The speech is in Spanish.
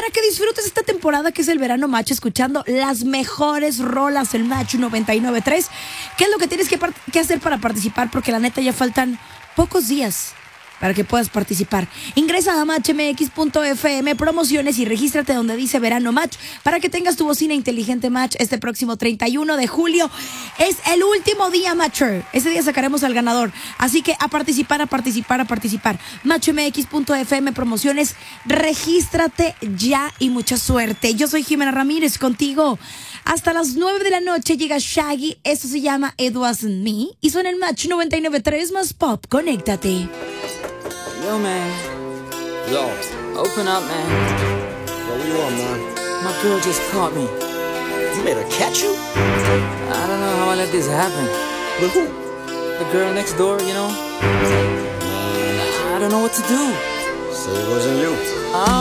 para que disfrutes esta temporada que es el Verano Match, escuchando las mejores rolas del Match 99.3. ¿Qué es lo que tienes que hacer para participar? Porque la neta ya faltan pocos días para que puedas participar. Ingresa a matchmx.fm promociones y regístrate donde dice Verano Match para que tengas tu bocina inteligente Match este próximo 31 de julio. Es el último día, Matcher. Ese día sacaremos al ganador. Así que a participar. Matchmx.fm promociones. Regístrate ya y mucha suerte. Yo soy Jimena Ramírez contigo. Hasta las 9 de la noche llega Shaggy. Esto se llama It Wasn't Me y son el Match 99.3 más pop. Conéctate. Yo, man. Yo. Open up, man. Yo, what you want, man? My girl just caught me. You made her catch you? I don't know how I let this happen. With who? The girl next door, you know? I don't know what to do. So it wasn't you.